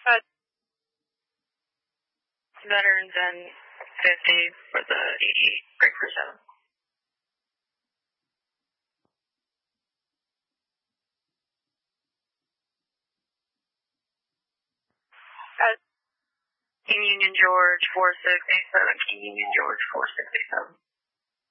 Uh, Veterans and 50 for the ED, break for 7. King Union George 4687, King Union George 4687.